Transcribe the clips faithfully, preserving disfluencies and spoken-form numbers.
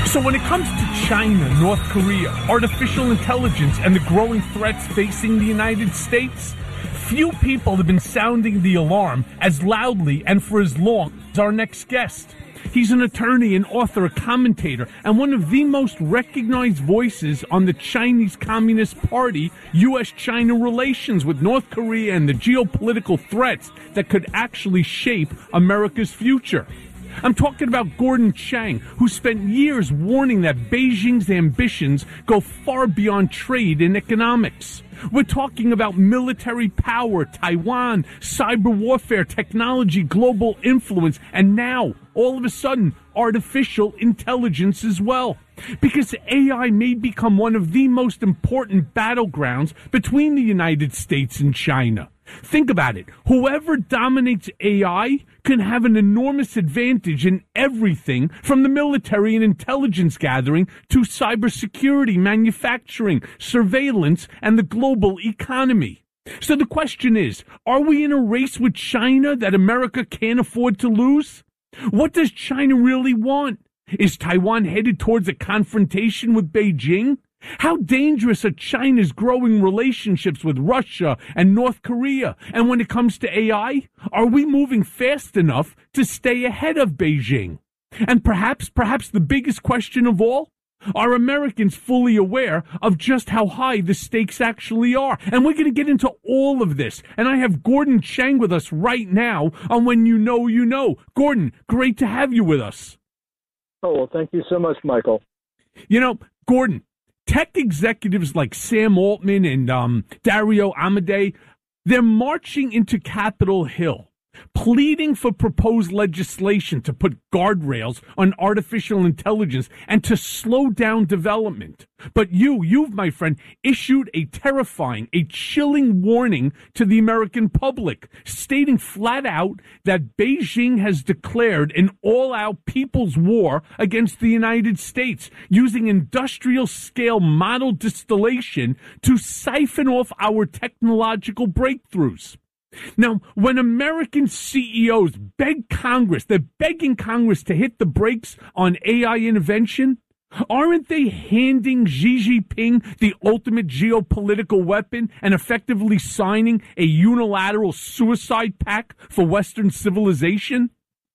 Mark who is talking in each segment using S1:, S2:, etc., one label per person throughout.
S1: So when it comes to China, North Korea, artificial intelligence, and the growing threats facing the United States, few people have been sounding the alarm as loudly and for as long as our next guest. He's an attorney, an author, a commentator, and one of the most recognized voices on the Chinese Communist Party, U S China relations with North Korea and the geopolitical threats that could actually shape America's future. I'm talking about Gordon Chang, who spent years warning that Beijing's ambitions go far beyond trade and economics. We're talking about military power, Taiwan, cyber warfare, technology, global influence, and now, all of a sudden, artificial intelligence as well. Because A I may become one of the most important battlegrounds between the United States and China. Think about it. Whoever dominates A I can have an enormous advantage in everything from the military and intelligence gathering to cybersecurity, manufacturing, surveillance, and the global economy. So the question is, are we in a race with China that America can't afford to lose? What does China really want? Is Taiwan headed towards a confrontation with Beijing? How dangerous are China's growing relationships with Russia and North Korea? And when it comes to A I, are we moving fast enough to stay ahead of Beijing? And perhaps, perhaps the biggest question of all, are Americans fully aware of just how high the stakes actually are? And we're going to get into all of this. And I have Gordon Chang with us right now on When You Know, You Know. Gordon, great to have you with us.
S2: Oh, well, thank you so much, Michael.
S1: You know, Gordon, tech executives like Sam Altman and um, Dario Amodei, they're marching into Capitol Hill, pleading for proposed legislation to put guardrails on artificial intelligence and to slow down development. But you, you've, my friend, issued a terrifying, a chilling warning to the American public, stating flat out that Beijing has declared an all-out people's war against the United States, using industrial-scale model distillation to siphon off our technological breakthroughs. Now, when American C E Os beg Congress, they're begging Congress to hit the brakes on A I intervention, aren't they handing Xi Jinping the ultimate geopolitical weapon and effectively signing a unilateral suicide pact for Western civilization?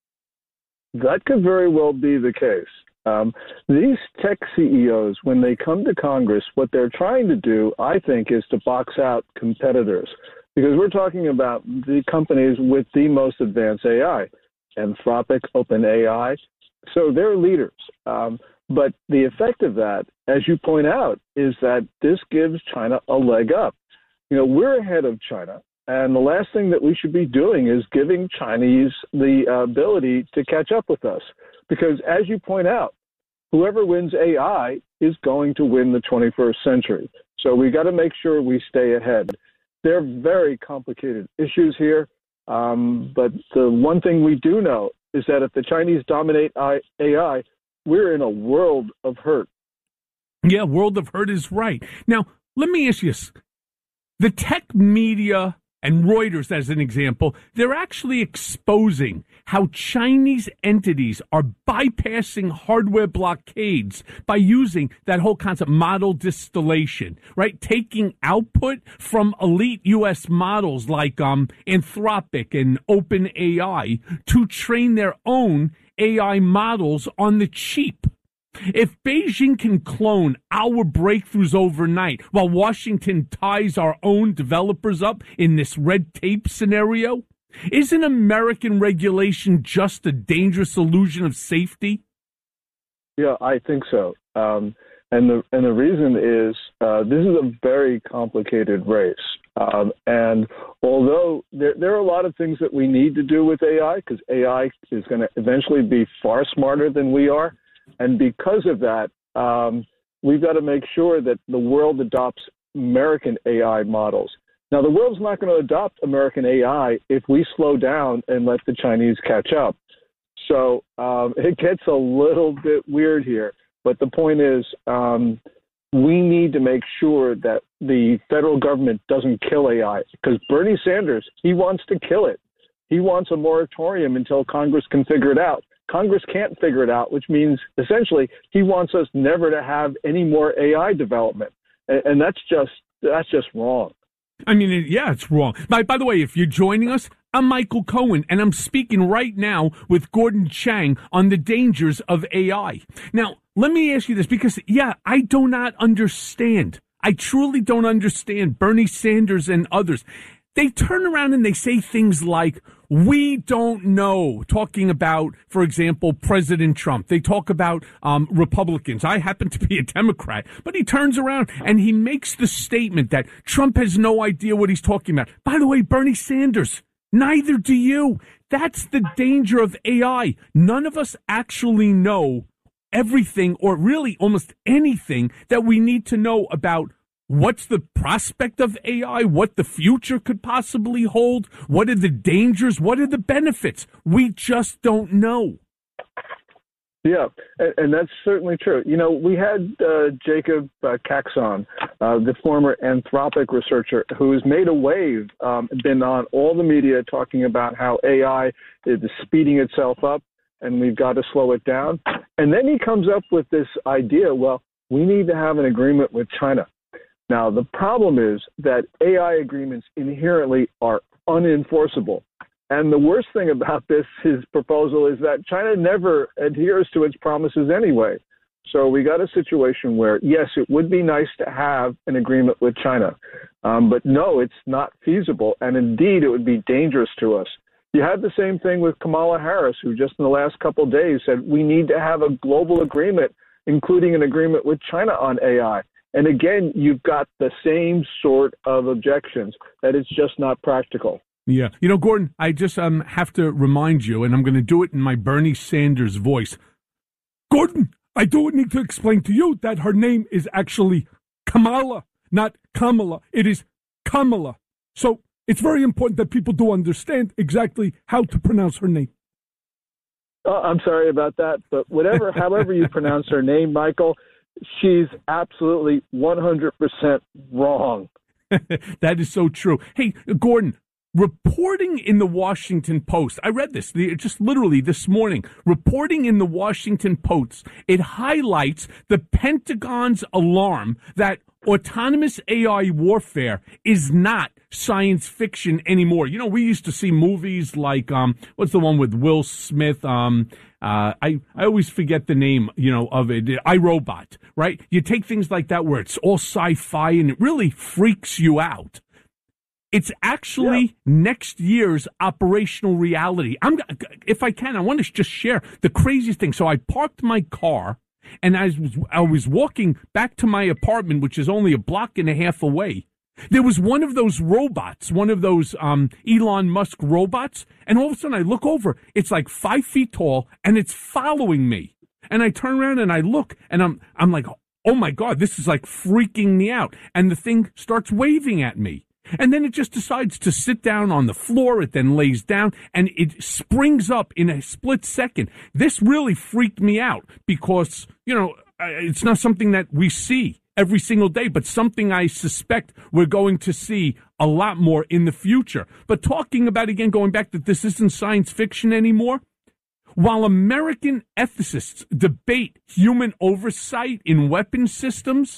S2: That could very well be the case. Um, these tech C E Os, when they come to Congress, what they're trying to do, I think, is to box out competitors. Because we're talking about the companies with the most advanced A I, Anthropic, OpenAI. So they're leaders. Um, but the effect of that, as you point out, is that this gives China a leg up. You know, we're ahead of China. And the last thing that we should be doing is giving Chinese the uh, ability to catch up with us. Because as you point out, whoever wins A I is going to win the twenty-first century. So we got to make sure we stay ahead. They're very complicated issues here, um, but the one thing we do know is that if the Chinese dominate A I, we're in a world of hurt.
S1: Yeah, world of hurt is right. Now, let me ask you this. The tech media and Reuters, as an example, they're actually exposing how Chinese entities are bypassing hardware blockades by using that whole concept, model distillation, right? Taking output from elite U S models like um, Anthropic and OpenAI to train their own A I models on the cheap. If Beijing can clone our breakthroughs overnight while Washington ties our own developers up in this red tape scenario, isn't American regulation just a dangerous illusion of safety?
S2: Yeah, I think so. Um, and the and the reason is uh, this is a very complicated race. Um, and although there, there are a lot of things that we need to do with A I, because A I is going to eventually be far smarter than we are, and because of that, um, we've got to make sure that the world adopts American A I models. Now, the world's not going to adopt American A I if we slow down and let the Chinese catch up. So um, it gets a little bit weird here. But the point is, um, we need to make sure that the federal government doesn't kill A I, because Bernie Sanders, he wants to kill it. He wants a moratorium until Congress can figure it out. Congress can't figure it out, which means essentially he wants us never to have any more A I development. And, and that's just that's just wrong.
S1: I mean, yeah, it's wrong. By, by the way, if you're joining us, I'm Michael Cohen, and I'm speaking right now with Gordon Chang on the dangers of A I. Now, let me ask you this, because, yeah, I do not understand. I truly don't understand Bernie Sanders and others. They turn around and they say things like, we don't know, talking about, for example, President Trump. They talk about um, Republicans. I happen to be a Democrat, but he turns around and he makes the statement that Trump has no idea what he's talking about. By the way, Bernie Sanders, neither do you. That's the danger of A I. None of us actually know everything, or really almost anything that we need to know about what's the prospect of A I, what the future could possibly hold, what are the dangers, what are the benefits. We just don't know.
S2: Yeah, and, and that's certainly true. You know, we had uh, Jacob uh, Caxon, uh, the former Anthropic researcher, who has made a wave, um, been on all the media talking about how A I is speeding itself up and we've got to slow it down. And then he comes up with this idea, well, we need to have an agreement with China. Now, the problem is that A I agreements inherently are unenforceable. And the worst thing about this, his proposal, is that China never adheres to its promises anyway. So we got a situation where, yes, it would be nice to have an agreement with China. Um, but no, it's not feasible. And indeed, it would be dangerous to us. You had the same thing with Kamala Harris, who just in the last couple of days said we need to have a global agreement, including an agreement with China on A I. And again, you've got the same sort of objections, that it's just not practical.
S1: Yeah. You know, Gordon, I just um have to remind you, and I'm going to do it in my Bernie Sanders voice. Gordon, I don't need to explain to you that her name is actually Kamala, not Kamala. It is Kamala. So it's very important that people do understand exactly how to pronounce her name.
S2: Oh, I'm sorry about that, but whatever, however you pronounce her name, Michael, she's absolutely one hundred percent wrong.
S1: That is so true. Hey, Gordon, reporting in the Washington Post, I read this the, just literally this morning, reporting in the Washington Post, it highlights the Pentagon's alarm that autonomous A I warfare is not science fiction anymore. You know, we used to see movies like, um, what's the one with Will Smith? Um, uh, I, I always forget the name, you know, of it, iRobot, right? You take things like that where it's all sci-fi and it really freaks you out. It's actually yeah. next year's operational reality. I'm, if I can, I want to just share the craziest thing. So I parked my car, and I was I was walking back to my apartment, which is only a block and a half away. There was one of those robots, one of those um, Elon Musk robots, and all of a sudden I look over. It's like five feet tall, and it's following me. And I turn around and I look, and I'm I'm like, oh my God, this is like freaking me out. And the thing starts waving at me. And then it just decides to sit down on the floor. It then lays down and it springs up in a split second. This really freaked me out because, you know, it's not something that we see every single day, but something I suspect we're going to see a lot more in the future. But talking about, again, going back that this isn't science fiction anymore, while American ethicists debate human oversight in weapon systems,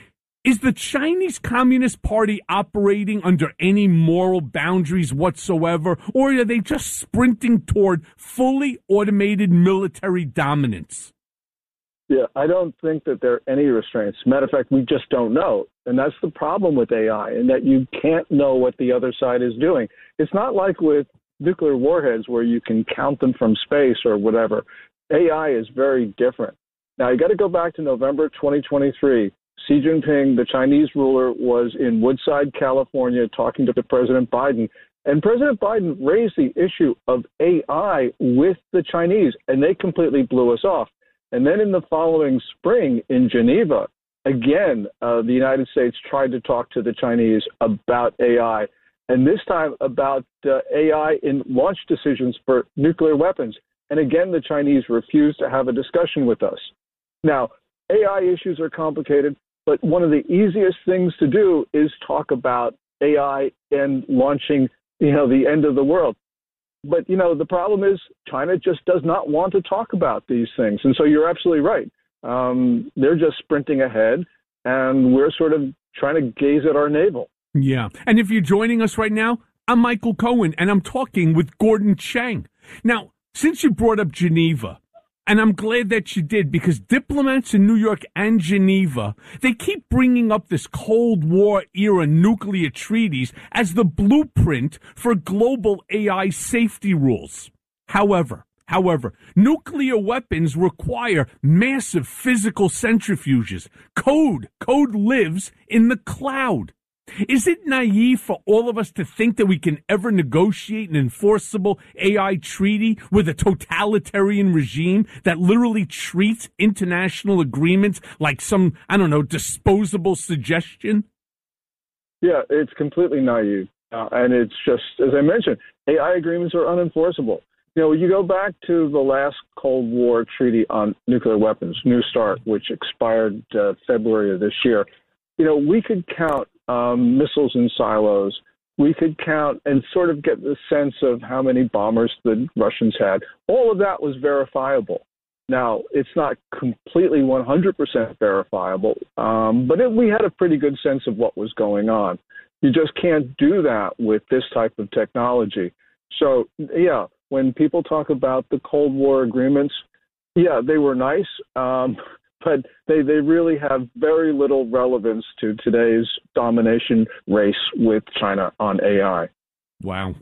S1: is the Chinese Communist Party operating under any moral boundaries whatsoever, or are they just sprinting toward fully automated military dominance?
S2: Yeah, I don't think that there are any restraints. Matter of fact, we just don't know. And that's the problem with A I, in that you can't know what the other side is doing. It's not like with nuclear warheads where you can count them from space or whatever. A I is very different. Now, you got to go back to November twenty twenty-three. Xi Jinping, the Chinese ruler, was in Woodside, California, talking to President Biden. And President Biden raised the issue of A I with the Chinese, and they completely blew us off. And then in the following spring in Geneva, again, uh, the United States tried to talk to the Chinese about A I, and this time about uh, A I in launch decisions for nuclear weapons. And again, the Chinese refused to have a discussion with us. Now, A I issues are complicated, but one of the easiest things to do is talk about A I and launching, you know, the end of the world. but, you know, the problem is China just does not want to talk about these things. And so you're absolutely right. Um, they're just sprinting ahead, and we're sort of trying to gaze at our navel.
S1: Yeah. And if you're joining us right now, I'm Michael Cohen, and I'm talking with Gordon Chang. Now, since you brought up Geneva, and I'm glad that you did, because diplomats in New York and Geneva, they keep bringing up this Cold War era nuclear treaties as the blueprint for global A I safety rules. However, however, nuclear weapons require massive physical centrifuges. Code, code lives in the cloud. Is it naive for all of us to think that we can ever negotiate an enforceable A I treaty with a totalitarian regime that literally treats international agreements like some, I don't know, disposable suggestion?
S2: Yeah, it's completely naive. Uh, and it's just, as I mentioned, A I agreements are unenforceable. You know, you go back to the last Cold War treaty on nuclear weapons, New START, which expired uh, February of this year. You know, we could count um, missiles in silos. We could count and sort of get the sense of how many bombers the Russians had. All of that was verifiable. Now, it's not completely one hundred percent verifiable, um, but it, we had a pretty good sense of what was going on. You just can't do that with this type of technology. So, yeah, when people talk about the Cold War agreements, yeah, they were nice. Um, But they, they really have very little relevance to today's domination race with China on A I.
S1: Wow.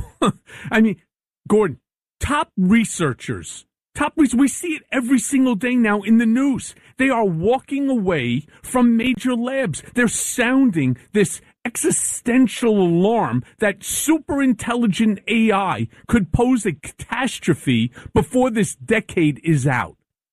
S1: I mean, Gordon, top researchers, top researchers, we see it every single day now in the news. They are walking away from major labs. They're sounding this existential alarm that super intelligent A I could pose a catastrophe before this decade is out.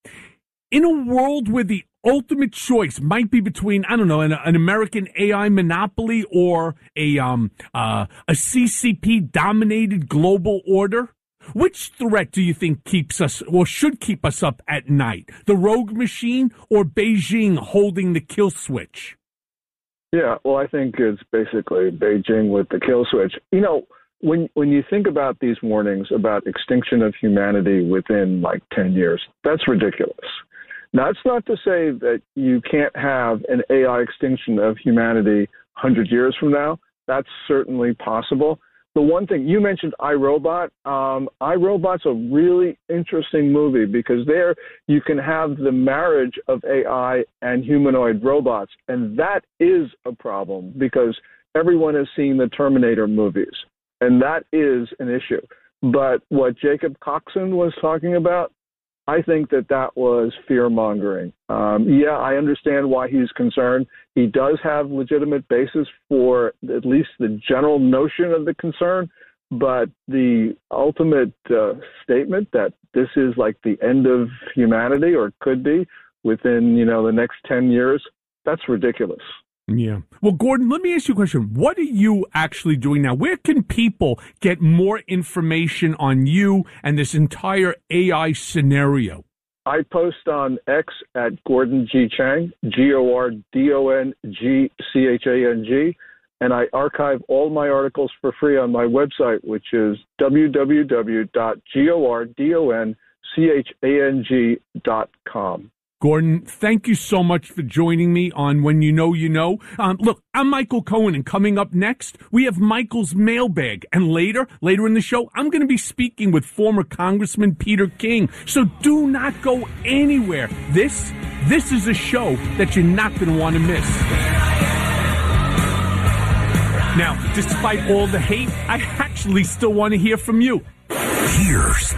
S1: In a world where the ultimate choice might be between, I don't know, an, an American A I monopoly or a um uh, a C C P-dominated global order, which threat do you think keeps us or should keep us up at night? The rogue machine or Beijing holding the kill switch?
S2: Yeah, well, I think it's basically Beijing with the kill switch. You know, when when you think about these warnings about extinction of humanity within like ten years, that's ridiculous. That's not to say that you can't have an A I extinction of humanity one hundred years from now. That's certainly possible. The one thing, you mentioned iRobot. Um, iRobot's a really interesting movie because there you can have the marriage of A I and humanoid robots, and that is a problem because everyone has seen the Terminator movies, and that is an issue. But what Jacob Coxon was talking about, I think that that was fear-mongering. Um, yeah, I understand why he's concerned. He does have legitimate basis for at least the general notion of the concern, but the ultimate uh, statement that this is like the end of humanity or could be within, you know, the next ten years, that's ridiculous.
S1: Yeah. Well, Gordon, let me ask you a question. What are you actually doing now? Where can people get more information on you and this entire A I scenario?
S2: I post on X at Gordon G. Chang, G O R D O N G C H A N G, and I archive all my articles for free on my website, which is w w w dot gordon chang dot com.
S1: Gordon, thank you so much for joining me on When You Know, You Know. Um, look, I'm Michael Cohen, and coming up next, we have Michael's mailbag. And later, later in the show, I'm going to be speaking with former Congressman Peter King. So do not go anywhere. This, this is a show that you're not going to want to miss. Now, despite all the hate, I actually still want to hear from you.
S3: Here's